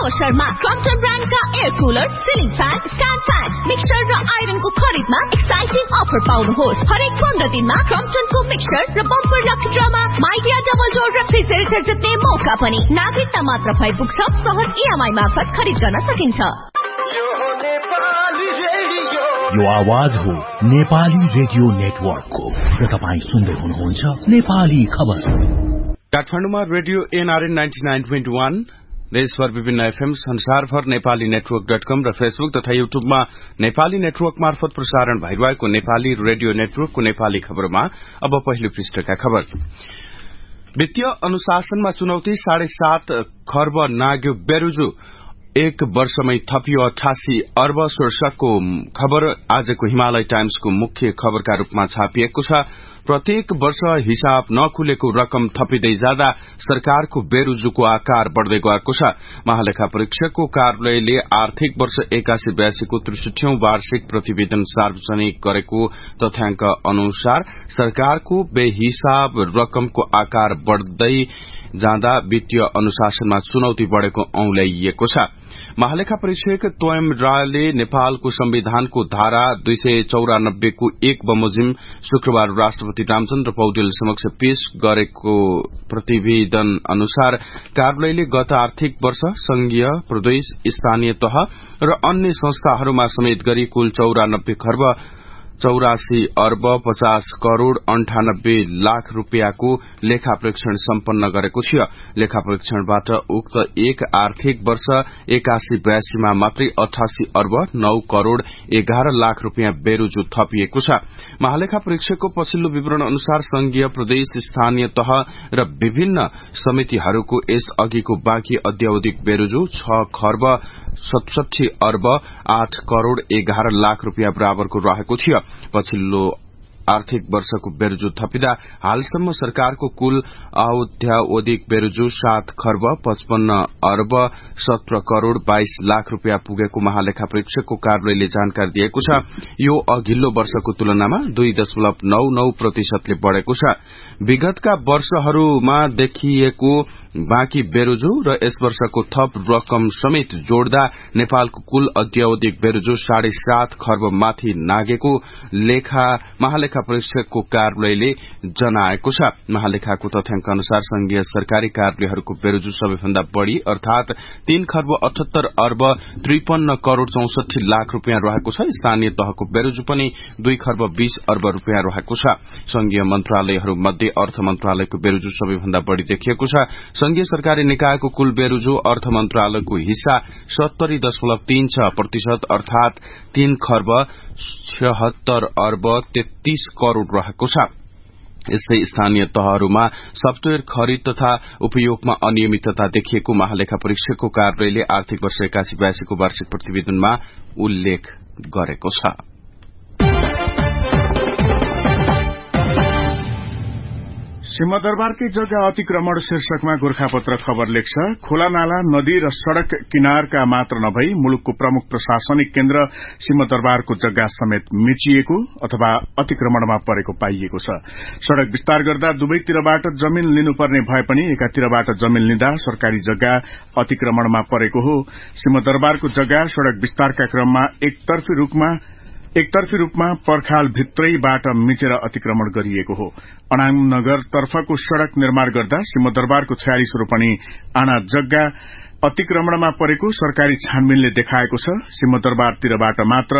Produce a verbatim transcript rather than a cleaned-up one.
अवसरमा Crompton ब्रान्डका air cooler, ceiling fan, stand fan, mixture र आइरनको खरिदमा एक्साइटिङ अफर पाउनुहोस्। हरेक पन्ध्र दिनमा क्रम्पटनको मिक्सचर र bumper lucky drama Midea double door refrigerator जित्ने मौका पनि। नागरिकता मात्र भई पुग्छ, सहज इएमआई मार्फत खरिद गर्न सकिन्छ। यो आवाज हो नेपाली रेडियो नेटवर्कको र तपाईँ सुन्दै हुनुहुन्छ नेपाली खबर। काठमाडौँमा radio NRN ninety nine point one, देशभर विभिन्न एफएम, संसारभर नेपाली नेटवर्क डट कम र फेसबुक तथा युट्युबमा नेपाली नेटवर्क मार्फत प्रसारण भइरहेको नेपाली रेडियो नेटवर्कको नेपाली खबरमा अब पहिलो पृष्ठका खबर। वित्तीय अनुशासनमा चुनौती, साढे सात खर्ब नाग्यो बेरुजु, एक वर्षमै थपियो अठासी अर्ब शीर्षकको खबर आजको हिमालय टाइम्सको मुख्य खबरका रूपमा छापिएको छ। प्रत्येक वर्ष हिसाब नखुलेको रकम थपिँदै जाँदा सरकारको बेरुजुको आकार बढ़दै गएको छ। महालेखा परीक्षकको कार्यालयले आर्थिक वर्ष एकासी बयासीको त्रिसठीौं वार्षिक प्रतिवेदन सार्वजनिक गरेको तथ्याङ्क अनुसार सरकारको बेहिसाब रकमको आकार बढ़दै जाँदा वित्तीय अनुशासनमा चुनौती बढ़ेको औंल्याइएको छ। महालेखा परीक्षक तोयम रायले नेपालको संविधानको धारा दुई सय चौरानब्बेको एक बमोजिम शुक्रबार राष्ट्रपति रामचन्द्र पौडेल समक्ष पेश गरेको प्रतिवेदन अनुसार कार्यालयले गत आर्थिक वर्ष संघीय, प्रदेश, स्थानीय तह र अन्य संस्थाहरूमा समेत गरी कुल चौरानब्बे खर्ब चौरासी अर्ब पचास करोड़ अन्ठानब्बे लाख रूपियाँको लेखा परीक्षण सम्पन्न गरेको थियो। लेखा परीक्षणबाट उक्त एक आर्थिक वर्ष एकासी बयासीमा मात्रै अठासी अर्ब नौ करोड़ एघार लाख रूपियाँ बेरुजु थपिएको छ। महालेखा परीक्षकको पछिल्लो विवरण अनुसार संघीय, प्रदेश, स्थानीय तह र विभिन्न समितिहरूको यस अघिको बाँकी अद्यावधिक बेरुजु छ खर्ब सतसठी अर्ब आठ करोड़ एघार लाख रूपियाँ बराबरको रहेको थियो। पछिल्लो आर्थिक वर्षको बेरुजु थपिँदा हालसम्म सरकारको कुल अद्यावधिक बेरुजु सात खर्ब पचपन्न अर्ब सत्र करोड़ बाइस लाख रूपियाँ पुगेको महालेखा परीक्षकको कार्यालयले जानकारी दिएको छ। यो अघिल्लो वर्षको तुलनामा दुई दशमलव नौ नौ प्रतिशतले बढ़ेको छ। विगतका वर्षहरूमा देखिएको बाँकी बेरुजु र यस वर्षको थप रकम समेत जोड्दा नेपालको कुल अद्यावधिक बेरुजु साढे सात खर्ब माथि नागेको लेखा महालेखा परीक्षकको कार्यालयले जनाएको छ। महालेखाको तथ्याङ्क अनुसार संघीय सरकारी कार्यालयहरूको बेरुजु सबैभन्दा बढ़ी अर्थात तीन खर्ब अठहत्तर अर्ब त्रिपन्न करोड़ चौसठी लाख रूपियाँ रहेको छ। स्थानीय तहको बेरुजु पनि दुई खर्ब बीस अर्ब रूपियाँ रहेको छ। संघीय मन्त्रालयहरूमध्ये अर्थ मन्त्रालयको बेरुजु सबैभन्दा बढ़ी देखिएको छ। संघीय सरकारी निकायको कुल बेरुजु अर्थ मन्त्रालयको हिस्सा सत्तरी दशमलव तीन छ प्रतिशत अर्थात तीन खर्ब छहत्तर अर्ब तेत्तीस करोड़ रहेको छ। यस्तै स्थानीय तहहरूमा सफ्टवेयर खरिद तथा उपयोगमा अनियमितता देखिएको महालेखा परीक्षकको कार्यालयले आर्थिक वर्ष एकासी बयासीको वार्षिक प्रतिवेदनमा उल्लेख गरेको छ। सिंहदरबारकै जग्गा अतिक्रमण शीर्षकमा गोर्खापत्र खबर लेख्छ। खोला नाला, नदी र सड़क किनारका मात्र नभई मुलुकको प्रमुख प्रशासनिक केन्द्र सिंहदरबारको जग्गा समेत मिचिएको अथवा अतिक्रमणमा परेको पाइएको छ। सड़क विस्तार गर्दा दुवैतिरबाट जमीन लिनुपर्ने भए पनि एकातिरबाट जमीन लिँदा सरकारी जग्गा अतिक्रमणमा परेको हो। सिंहदरबारको जग्गा सड़क विस्तारका क्रममा एकतर्फी रूपमा एकतर्फी रूपमा पर्खाल भित्रैबाट मिचेर अतिक्रमण गरिएको हो। अनाम नगर तर्फको सड़क निर्माण गर्दा सिंहदरबारको छयालिस रोपनी आना जग्गा अतिक्रमणमा परेको सरकारी छानबिनले देखाएको छ। सिंहदरबारतिरबाट मात्र